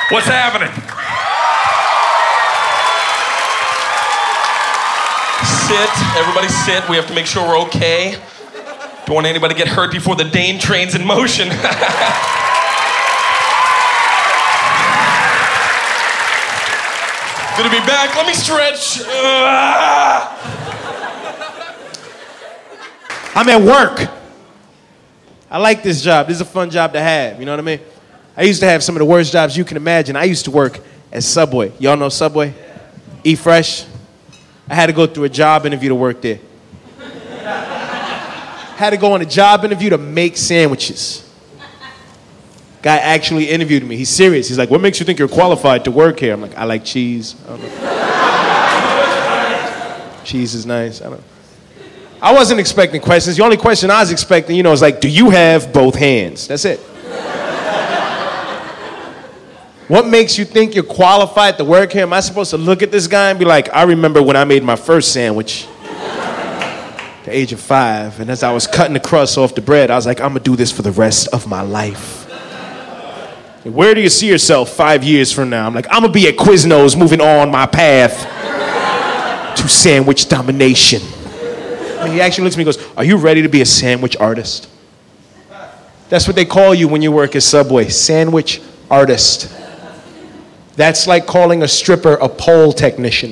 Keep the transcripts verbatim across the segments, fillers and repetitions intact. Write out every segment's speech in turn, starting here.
What's happening? Sit, everybody sit. We have to make sure we're okay. Don't want anybody to get hurt before the Dane train's in motion. Good to be back. Let me stretch. Uh... I'm at work. I like this job. This is a fun job to have. You know what I mean? I used to have some of the worst jobs you can imagine. I used to work at Subway. Y'all know Subway? Eat Fresh. I had to go through a job interview to work there. Had to go on a job interview to make sandwiches. Guy actually interviewed me. He's serious. He's like, what makes you think you're qualified to work here? I'm like, I like cheese. I don't know. Cheese is nice. I don't know. I wasn't expecting questions. The only question I was expecting, you know, is like, do you have both hands? That's it. What makes you think you're qualified to work here? Am I supposed to look at this guy and be like, I remember when I made my first sandwich at the age of five, and as I was cutting the crust off the bread, I was like, I'm gonna do this for the rest of my life. Where do you see yourself five years from now? I'm like, I'm gonna be at Quiznos moving on my path to sandwich domination. And he actually looks at me and goes, are you ready to be a sandwich artist? That's what they call you when you work at Subway, sandwich artist. That's like calling a stripper a pole technician.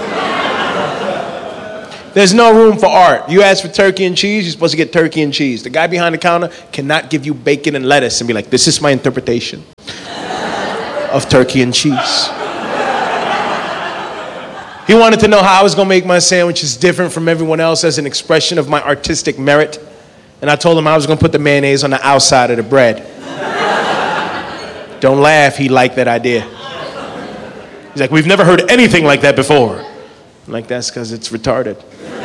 There's no room for art. You ask for turkey and cheese, you're supposed to get turkey and cheese. The guy behind the counter cannot give you bacon and lettuce and be like, this is my interpretation of turkey and cheese. He wanted to know how I was going to make my sandwiches different from everyone else as an expression of my artistic merit. And I told him I was going to put the mayonnaise on the outside of the bread. Don't laugh, he liked that idea. He's like, we've never heard anything like that before. I'm like, that's because it's retarded.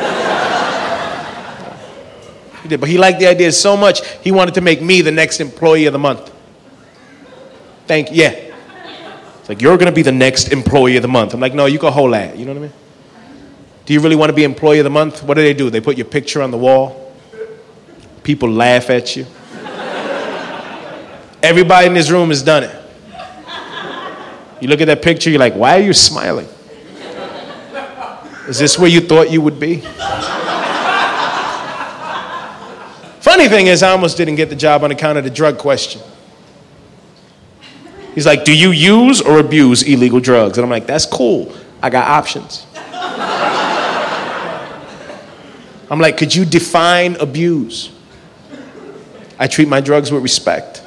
He did, but he liked the idea so much, he wanted to make me the next employee of the month. Thank you, yeah. It's like, you're gonna be the next employee of the month. I'm like, no, you can hold that, you know what I mean? Do you really want to be employee of the month? What do they do? They put your picture on the wall. People laugh at you. Everybody in this room has done it. You look at that picture, you're like, why are you smiling? Is this where you thought you would be? Funny thing is, I almost didn't get the job on account of the drug question. He's like, do you use or abuse illegal drugs? And I'm like, that's cool. I got options. I'm like, could you define abuse? I treat my drugs with respect.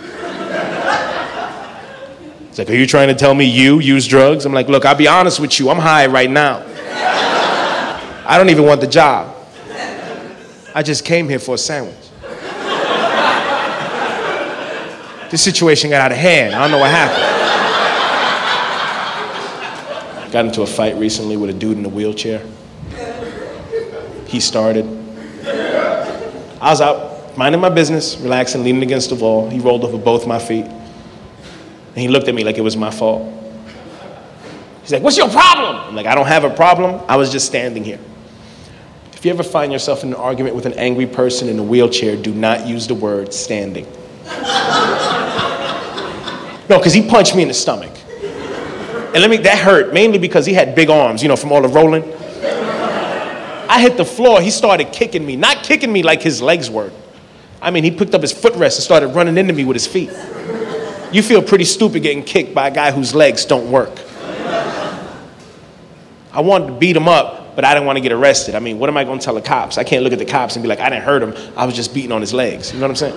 He's like, are you trying to tell me you use drugs? I'm like, look, I'll be honest with you. I'm high right now. I don't even want the job. I just came here for a sandwich. This situation got out of hand. I don't know what happened. Got into a fight recently with a dude in a wheelchair. He started. I was out minding my business, relaxing, leaning against the wall. He rolled over both my feet. And he looked at me like it was my fault. He's like, what's your problem? I'm like, I don't have a problem. I was just standing here. If you ever find yourself in an argument with an angry person in a wheelchair, do not use the word standing. No, because he punched me in the stomach. And let me, that hurt, mainly because he had big arms, you know, from all the rolling. I hit the floor, he started kicking me. Not kicking me like his legs were. I mean, he picked up his footrest and started running into me with his feet. You feel pretty stupid getting kicked by a guy whose legs don't work. I wanted to beat him up, but I didn't want to get arrested. I mean, what am I going to tell the cops? I can't look at the cops and be like, I didn't hurt him. I was just beating on his legs. You know what I'm saying?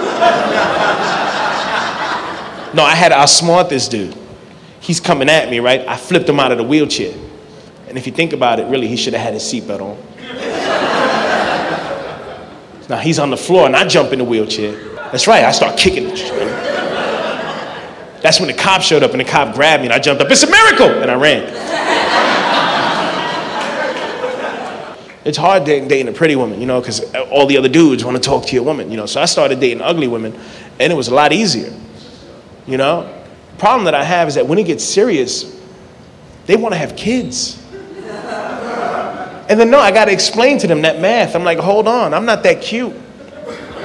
No, I had to outsmart this dude. He's coming at me, right? I flipped him out of the wheelchair. And if you think about it, really, he should have had his seatbelt on. Now he's on the floor and I jump in the wheelchair. That's right, I start kicking. That's when the cop showed up and the cop grabbed me and I jumped up. It's a miracle! And I ran. It's hard dating, dating a pretty woman, you know, because all the other dudes want to talk to your woman, you know. So I started dating ugly women and it was a lot easier, you know. The problem that I have is that when it gets serious, they want to have kids. And then, no, I got to explain to them that math. I'm like, hold on, I'm not that cute.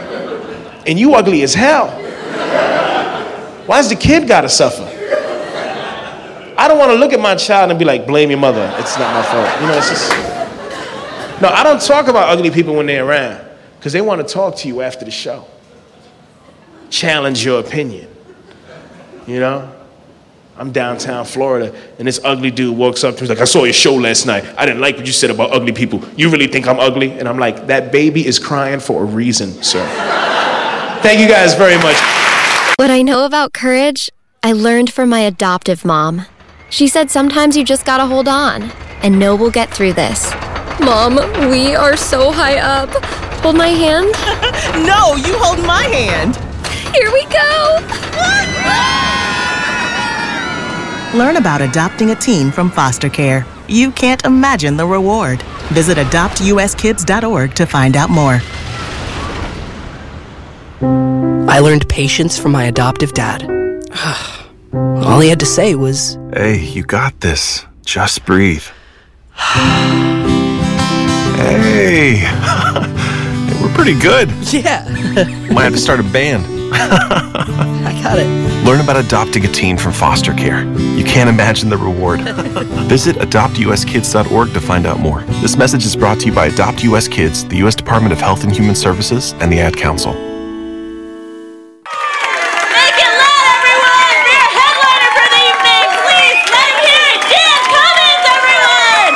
And you ugly as hell. Why's the kid got to suffer? I don't want to look at my child and be like, blame your mother. It's not my fault. You know, it's just... No, I don't talk about ugly people when they're around because they want to talk to you after the show. Challenge your opinion. You know? I'm downtown Florida, and this ugly dude walks up to me like, I saw your show last night. I didn't like what you said about ugly people. You really think I'm ugly? And I'm like, that baby is crying for a reason, sir. Thank you guys very much. What I know about courage, I learned from my adoptive mom. She said sometimes you just gotta hold on and know we'll get through this. Mom, we are so high up. Hold my hand. No, you hold my hand. Here we go. Learn about adopting a teen from foster care. You can't imagine the reward. Visit adopt u s kids dot org to find out more. I learned patience from my adoptive dad. All he had to say was, Hey, you got this. Just breathe. Hey, we're pretty good. yeah, Might have to start a band. I got it. Learn about adopting a teen from foster care. You can't imagine the reward. Visit adopt u s kids dot org to find out more. This message is brought to you by Adopt U S Kids, the U S Department of Health and Human Services, and the Ad Council. Make it loud, everyone, for your headliner for the evening. Please let him hear it. Dan Cummins, everyone.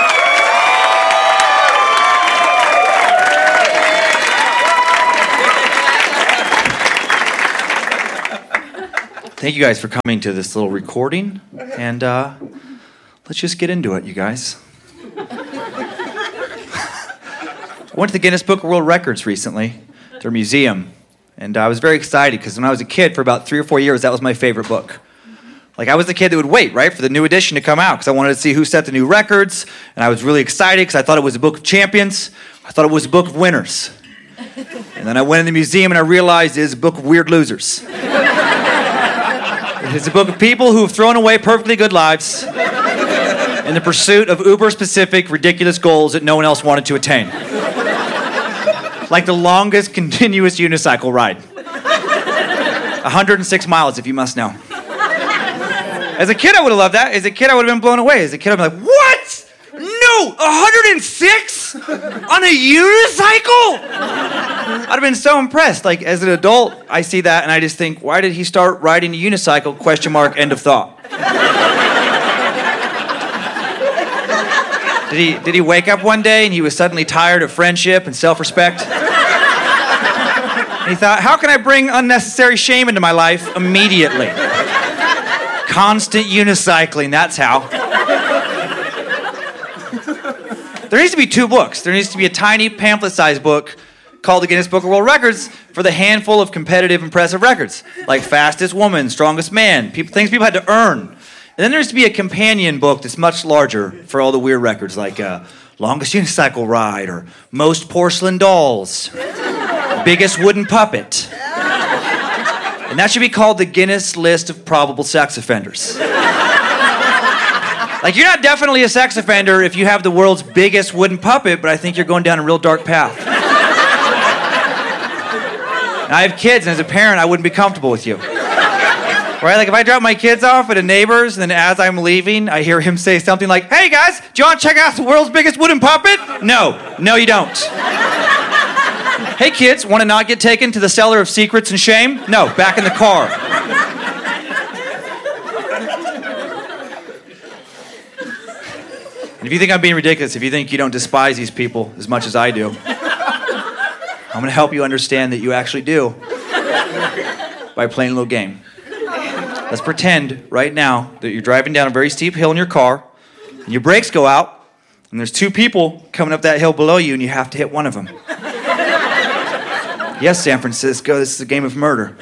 Thank you guys for coming to this little recording, and uh, let's just get into it, you guys. I went to the Guinness Book of World Records recently, their museum, and I was very excited because when I was a kid, for about three or four years, that was my favorite book. Like, I was the kid that would wait, right, for the new edition to come out because I wanted to see who set the new records, and I was really excited because I thought it was a book of champions. I thought it was a book of winners. And then I went in the museum and I realized it is a book of weird losers. It's a book of people who have thrown away perfectly good lives in the pursuit of uber-specific, ridiculous goals that no one else wanted to attain. Like the longest continuous unicycle ride. one hundred six miles, if you must know. As a kid, I would have loved that. As a kid, I would have been blown away. As a kid, I'd be like, what? No, one hundred six? On a unicycle? I'd have been so impressed. Like, as an adult, I see that and I just think, why did he start riding a unicycle? Question mark, end of thought. Did he, did he wake up one day and he was suddenly tired of friendship and self-respect? And he thought, how can I bring unnecessary shame into my life immediately? Constant unicycling, that's how. There needs to be two books. There needs to be a tiny pamphlet-sized book called the Guinness Book of World Records for the handful of competitive, impressive records, like fastest woman, strongest man, people, things people had to earn. And then there needs to be a companion book that's much larger for all the weird records, like uh, longest unicycle ride, or most porcelain dolls, biggest wooden puppet. And that should be called the Guinness List of Probable Sex Offenders. Like, you're not definitely a sex offender if you have the world's biggest wooden puppet, but I think you're going down a real dark path. And I have kids, and as a parent, I wouldn't be comfortable with you. Right? Like, if I drop my kids off at a neighbor's, and then as I'm leaving, I hear him say something like, hey, guys, do you want to check out the world's biggest wooden puppet? No. No, you don't. Hey, kids, want to not get taken to the cellar of secrets and shame? No, back in the car. And if you think I'm being ridiculous, if you think you don't despise these people as much as I do, I'm going to help you understand that you actually do by playing a little game. Let's pretend right now that you're driving down a very steep hill in your car, and your brakes go out, and there's two people coming up that hill below you, and you have to hit one of them. Yes, San Francisco, this is a game of murder.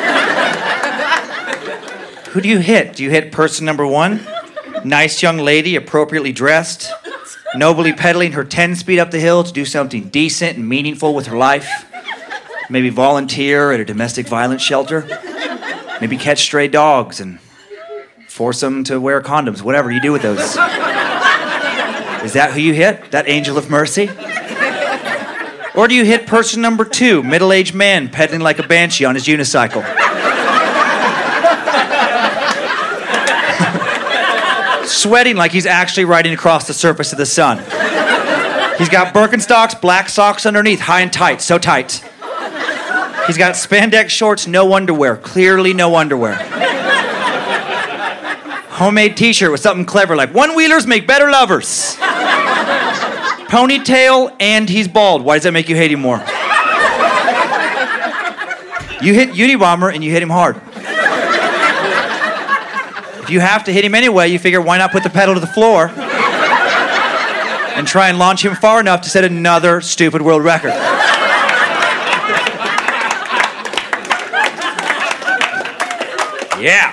Who do you hit? Do you hit person number one? Nice young lady, appropriately dressed, nobly pedaling her ten-speed up the hill to do something decent and meaningful with her life. Maybe volunteer at a domestic violence shelter. Maybe catch stray dogs and force them to wear condoms, whatever you do with those. Is that who you hit? That angel of mercy? Or do you hit person number two, middle-aged man pedaling like a banshee on his unicycle? sweating like he's actually riding across the surface of the sun. He's got Birkenstocks, black socks underneath, high and tight, so tight. He's got spandex shorts, no underwear, clearly no underwear. Homemade t-shirt with something clever like, one-wheelers make better lovers. Ponytail, and he's bald. Why does that make you hate him more? You hit Unabomber and you hit him hard. If you have to hit him anyway, you figure why not put the pedal to the floor and try and launch him far enough to set another stupid world record. Yeah.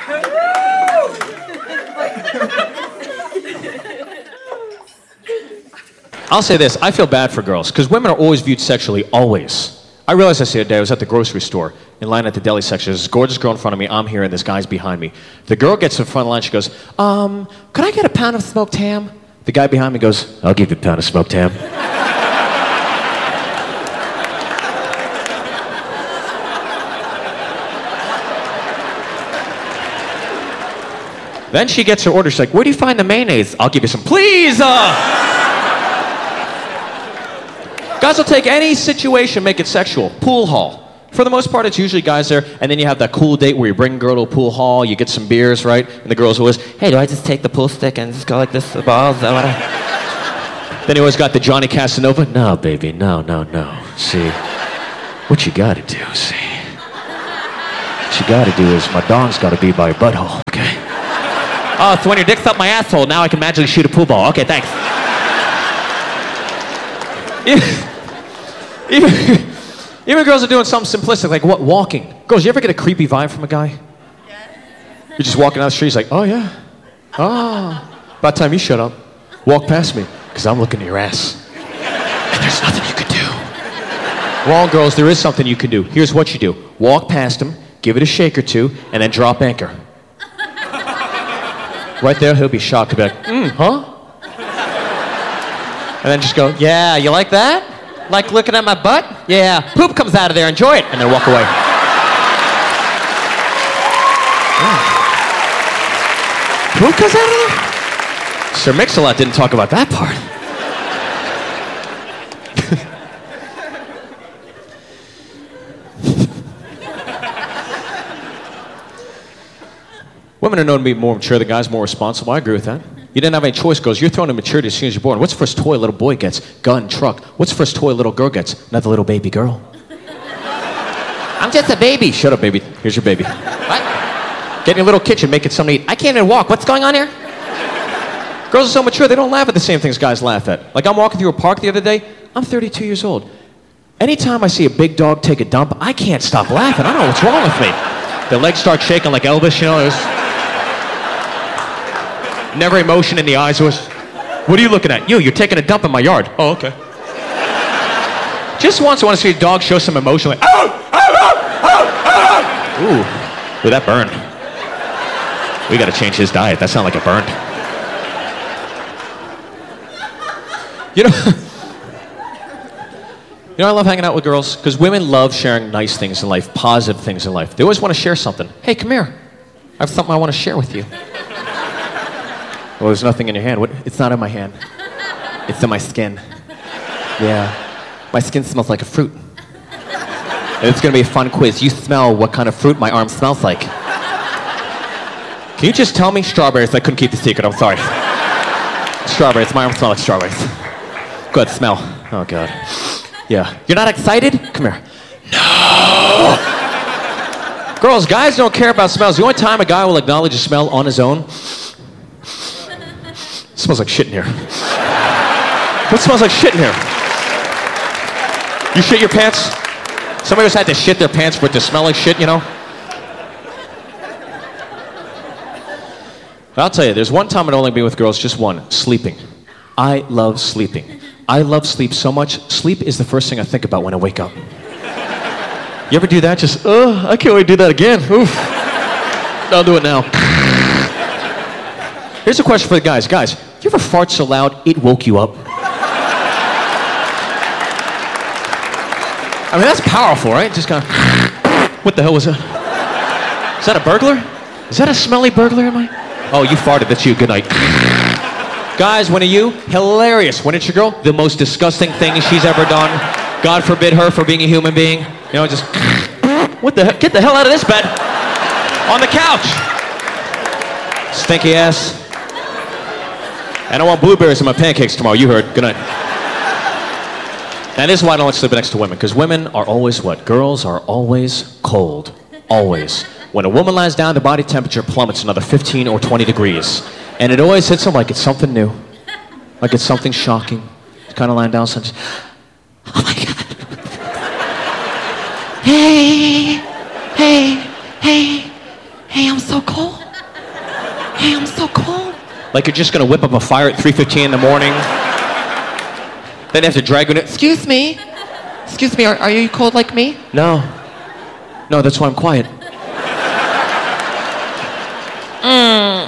I'll say this, I feel bad for girls, because women are always viewed sexually, always. I realized this the other day, I was at the grocery store, in line at the deli section, there's this gorgeous girl in front of me, I'm here, and this guy's behind me. The girl gets to the front of the line, she goes, um, could I get a pound of smoked ham? The guy behind me goes, I'll give you a pound of smoked ham. Then she gets her order, she's like, where do you find the mayonnaise? I'll give you some, please! Uh! Guys will take any situation, make it sexual. Pool hall. For the most part, it's usually guys there, and then you have that cool date where you bring a girl to a pool hall, you get some beers, right? And the girl's always, hey, do I just take the pool stick and just go like this, the balls? Then he always got the Johnny Casanova. No, baby, no, no, no. See, what you gotta do, see? What you gotta do is, my dong's gotta be by your butthole, okay? Oh, so when your dick's up my asshole, now I can magically shoot a pool ball. Okay, thanks. Even, even girls are doing something simplistic, like what, walking. Girls, you ever get a creepy vibe from a guy? Yeah. You're just walking down the street, he's like, oh yeah, oh. About time you shut up. Walk past me, because I'm looking at your ass. And there's nothing you can do. Wrong, girls, there is something you can do. Here's what you do. Walk past him, give it a shake or two, and then drop anchor. Right there, he'll be shocked. He'll be like, mm, huh? And then just go, yeah, you like that? Like looking at my butt? Yeah, poop comes out of there, enjoy it. And then walk away. Yeah. Poop comes out of there? Sir Mix-a-Lot didn't talk about that part. Women are known to be more mature, the guys more responsible. I agree with that. You didn't have any choice, girls. You're thrown in maturity as soon as you're born. What's the first toy a little boy gets? Gun, truck. What's the first toy a little girl gets? Another little baby girl. I'm just a baby. Shut up, baby. Here's your baby. What? Get in your little kitchen, make it something to eat. I can't even walk. What's going on here? Girls are so mature, they don't laugh at the same things guys laugh at. Like I'm walking through a park the other day. I'm thirty-two years old. Anytime I see a big dog take a dump, I can't stop laughing. I don't know what's wrong with me. Their legs start shaking like Elvis, you know. There's never emotion in the eyes. Was, what are you looking at? You, you're taking a dump in my yard. Oh, okay. Just once I want to see a dog show some emotion, like, oh, oh, oh, oh, oh. Ooh, ooh, that burned. We got to change his diet. That sounded like it burned. You know, you know, I love hanging out with girls because women love sharing nice things in life, positive things in life. They always want to share something. Hey, come here. I have something I want to share with you. Well, there's nothing in your hand. What? It's not in my hand. It's in my skin. Yeah. My skin smells like a fruit. And it's going to be a fun quiz. You smell what kind of fruit my arm smells like. Can you just tell me? Strawberries. I couldn't keep the secret. I'm sorry. Strawberries. My arm smells like strawberries. Good. Smell. Oh, God. Yeah. You're not excited? Come here. No! Girls, guys don't care about smells. The only time a guy will acknowledge a smell on his own. It smells like shit in here. What smells like shit in here? You shit your pants? Somebody just had to shit their pants for it to smell like shit, you know? But I'll tell you, there's one time I'd only be with girls, just one, sleeping. I love sleeping. I love sleep so much, sleep is the first thing I think about when I wake up. You ever do that? Just, oh, I can't wait to do that again. Oof. I'll do it now. Here's a question for the guys. Guys, you ever fart so loud it woke you up? I mean, that's powerful, right? Just kind of, what the hell was that? Is that a burglar? Is that a smelly burglar? Am I? Oh, you farted. That's you. Good night. Guys, when are you? Hilarious. When it's your girl, the most disgusting thing she's ever done. God forbid her for being a human being. You know, just, what the heck? Get the hell out of this bed. On the couch. Stinky ass. And I want blueberries in my pancakes tomorrow. You heard. Good night. Now, this is why I don't like sleeping next to women, because women are always what? Girls are always cold. Always. When a woman lies down, the body temperature plummets another fifteen or twenty degrees. And it always hits them like it's something new. Like it's something shocking. It's kind of lying down, so just, oh my God. Hey, hey, hey, hey, I'm so cold. Hey, I'm so cold. Like you're just gonna whip up a fire at three fifteen in the morning. Then you have to drag you in. Excuse me. Excuse me, are, are you cold like me? No. No, that's why I'm quiet. Mm.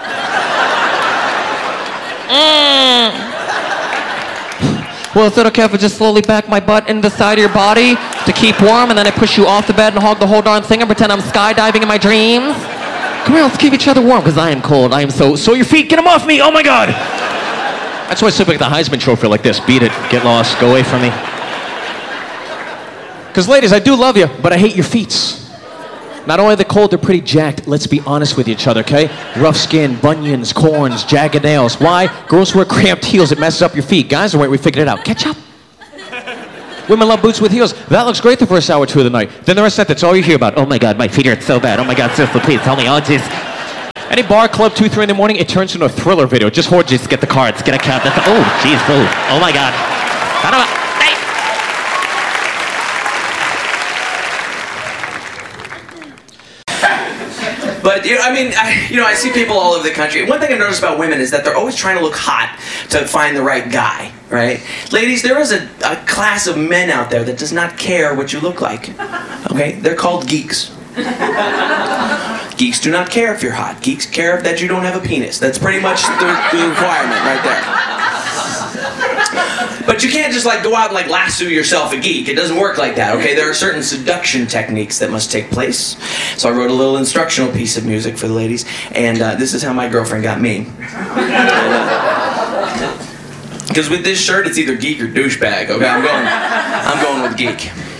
Mm. Well, is it okay if I just slowly back my butt in the side of your body to keep warm, and then I push you off the bed and hog the whole darn thing and pretend I'm skydiving in my dreams? Come here, let's keep each other warm, because I am cold. I am so... So your feet, get them off me! Oh my God! That's why I sleep like the Heisman Trophy like this. Beat it, get lost, go away from me. Because ladies, I do love you, but I hate your feet. Not only are they cold, they're pretty jacked. Let's be honest with each other, okay? Rough skin, bunions, corns, jagged nails. Why? Girls wear cramped heels. It messes up your feet. Guys, wait, we figured it out. Catch up. Women love boots with heels. That looks great the first hour or two of the night. Then the rest of that, that's all you hear about. Oh my God, my feet hurt so bad. Oh my God, sister, please tell me. Oh, jeez. Any bar, club, two, three in the morning, it turns into a Thriller video. Just orgies, get the cards, get a cab. That's, oh, jeez, oh, oh my God. I don't know. Hey. But, you know, I mean, I, you know, I see people all over the country. One thing I've noticed about women is that they're always trying to look hot to find the right guy, right? Ladies, there is a, a class of men out there that does not care what you look like, okay? They're called geeks. Geeks do not care if you're hot. Geeks care that you don't have a penis. That's pretty much the, the requirement right there. But you can't just like go out and like lasso yourself a geek. It doesn't work like that, okay? There are certain seduction techniques that must take place. So I wrote a little instructional piece of music for the ladies, and uh, this is how my girlfriend got me. Because with this shirt, it's either geek or douchebag, okay? I'm going, I'm going with geek.